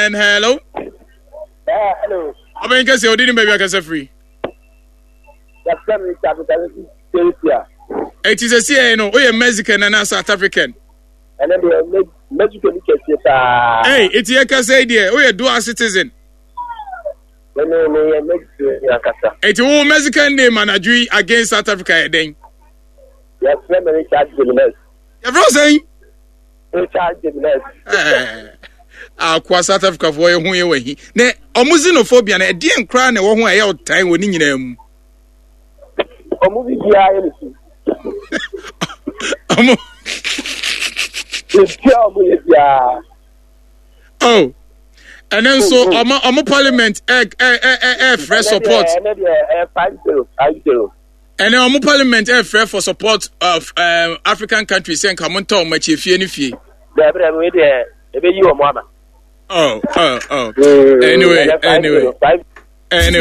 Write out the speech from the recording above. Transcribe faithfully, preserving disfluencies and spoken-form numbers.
And hello. Yeah, hello. I mean, guess you didn't maybe I can say free. That's coming to It is a C A, no, we are Mexican and South African. And then the Mexican case. Hey, it's your case idea. We are dual citizen. It's all Mexican name and agree against South Africa then. Yes, let me charge the less. You're frozen. Charge the less. Ah, kwa South Africa for who you were he. Ne, omuxenophobia na edi enkra na wo ho aye otan woni nyina mu. Omu bi bia anything. Omu. Oh. And then so omo omo parliament eh eh eh eh fresh support. five zero five zero. And then omo parliament eh fresh for support of um, African countries saying come on to ma chefie ni fie. There be we there e be yi omo ama. Oh, oh, oh. Anyway, anyway. Anyway.